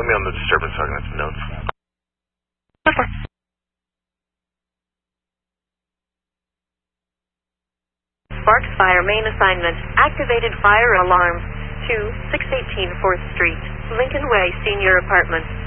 me on the disturbance so I can have some notes. Sparks Fire main assignment. Activated fire alarm. 618 4th Street, Lincoln Way, Senior Apartment.